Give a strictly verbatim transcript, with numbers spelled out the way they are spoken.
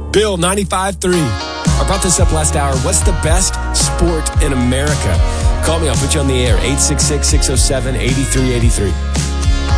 Bill, ninety-five three. I brought this up last hour. What's the best sport in America? Call me. I'll put you on the air. eight six six, six oh seven, eight three eight three.